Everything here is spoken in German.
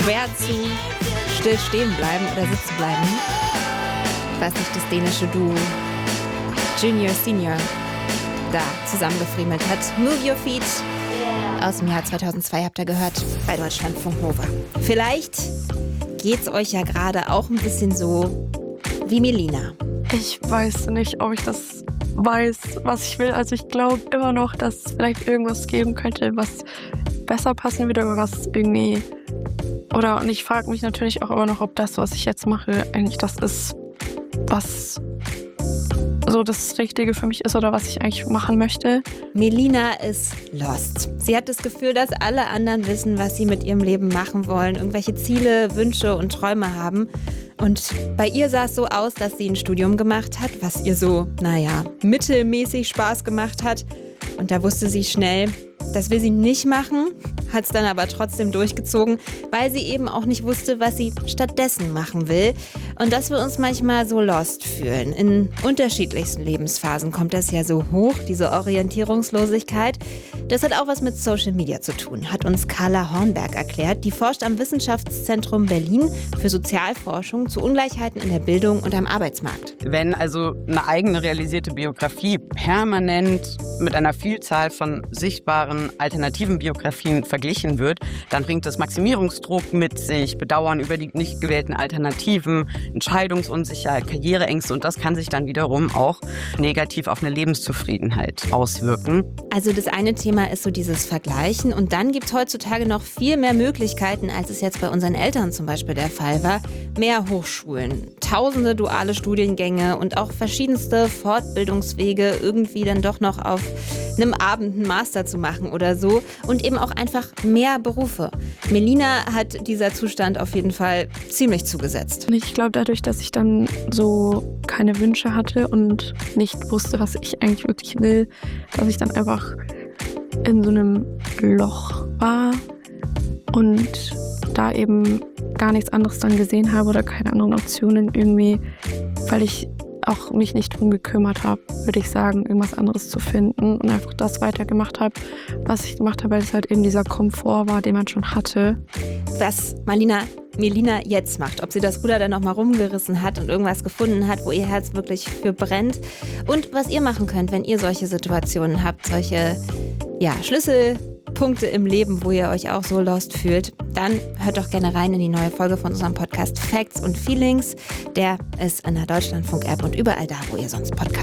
schwer zu still stehen bleiben oder sitzen bleiben. Ich weiß nicht, das dänische Duo Junior Senior da zusammengefriemelt hat. Move Your Feet aus dem Jahr 2002 habt ihr gehört bei Deutschlandfunk Nova. Vielleicht geht's euch ja gerade auch ein bisschen so wie Melina. Ich weiß nicht, ob ich das weiß, was ich will. Also ich glaube immer noch, dass es vielleicht irgendwas geben könnte, was besser passen würde, oder was irgendwie... und ich frage mich natürlich auch immer noch, ob das, was ich jetzt mache, eigentlich das ist, was so das Richtige für mich ist oder was ich eigentlich machen möchte. Melina ist lost. Sie hat das Gefühl, dass alle anderen wissen, was sie mit ihrem Leben machen wollen, irgendwelche Ziele, Wünsche und Träume haben. Und bei ihr sah es so aus, dass sie ein Studium gemacht hat, was ihr so, mittelmäßig Spaß gemacht hat. Und da wusste sie schnell, das will sie nicht machen, hat es dann aber trotzdem durchgezogen, weil sie eben auch nicht wusste, was sie stattdessen machen will. Und dass wir uns manchmal so lost fühlen. In unterschiedlichsten Lebensphasen kommt das ja so hoch, diese Orientierungslosigkeit. Das hat auch was mit Social Media zu tun, hat uns Carla Hornberg erklärt. Die forscht am Wissenschaftszentrum Berlin für Sozialforschung zu Ungleichheiten in der Bildung und am Arbeitsmarkt. Wenn also eine eigene realisierte Biografie permanent mit einer Vielzahl von sichtbaren alternativen Biografien verglichen wird, dann bringt das Maximierungsdruck mit sich, Bedauern über die nicht gewählten Alternativen, Entscheidungsunsicherheit, Karriereängste, und das kann sich dann wiederum auch negativ auf eine Lebenszufriedenheit auswirken. Also das eine Thema ist so dieses Vergleichen, und dann gibt es heutzutage noch viel mehr Möglichkeiten, als es jetzt bei unseren Eltern zum Beispiel der Fall war. Mehr Hochschulen, tausende duale Studiengänge und auch verschiedenste Fortbildungswege, irgendwie dann doch noch auf einem Abend einen Master zu machen oder so, und eben auch einfach mehr Berufe. Melina hat dieser Zustand auf jeden Fall ziemlich zugesetzt. Und ich glaube, dadurch, dass ich dann so keine Wünsche hatte und nicht wusste, was ich eigentlich wirklich will, dass ich dann einfach in so einem Loch war und da eben gar nichts anderes dann gesehen habe oder keine anderen Optionen irgendwie, weil ich auch mich nicht drum gekümmert habe, würde ich sagen, irgendwas anderes zu finden, und einfach das weitergemacht habe, was ich gemacht habe, weil es halt eben dieser Komfort war, den man schon hatte. Was Melina jetzt macht, ob sie das Ruder dann nochmal rumgerissen hat und irgendwas gefunden hat, wo ihr Herz wirklich für brennt, und was ihr machen könnt, wenn ihr solche Situationen habt, solche Schlüsselpunkte im Leben, wo ihr euch auch so lost fühlt, dann hört doch gerne rein in die neue Folge von unserem Podcast Facts und Feelings. Der ist in der Deutschlandfunk-App und überall da, wo ihr sonst Podcasts